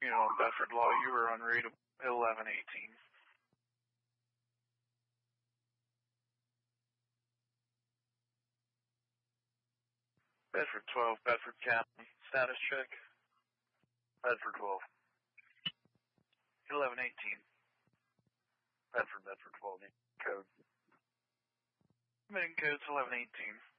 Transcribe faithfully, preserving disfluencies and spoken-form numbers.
you know, Bedford Law, you were on read eleven eighteen. Bedford twelve, Bedford County, status check. Bedford twelve. eleven eighteen. Bedford, Bedford twelve, code. Emitting code's eleven eighteen.